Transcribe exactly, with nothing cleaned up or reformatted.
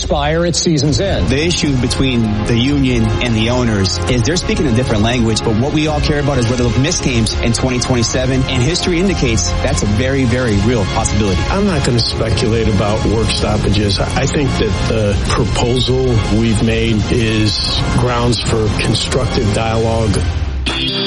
expire at season's end. The issue between the union and the owners is they're speaking a different language, but what we all care about is whether they'll miss games in twenty twenty-seven, and history indicates that's a very, very real possibility. I'm not going to speculate about work stoppages. I think that the proposal we've made is grounds for constructive dialogue.